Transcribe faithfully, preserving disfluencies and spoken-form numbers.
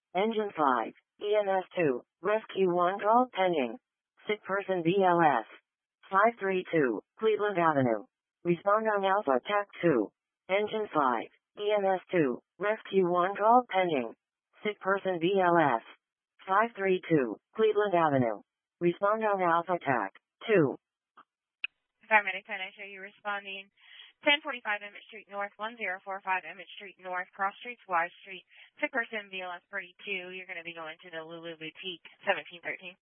Engine five, E M S two, Rescue one call pending. Sick person B L S. five three two, Cleveland Avenue. Respond on Alpha Tac two. Engine five, E M S two, Rescue one call pending. Sick person B L S. five three two, Cleveland Avenue. Respond on Alpha Tac two. Paramedic ten, I show you responding. ten forty-five Emmett Street North, one zero four five Emmett Street North, Cross Streets, Y Street. Sick person B L S thirty-two. You're going to be going to the Lulu Boutique, seventeen thirteen.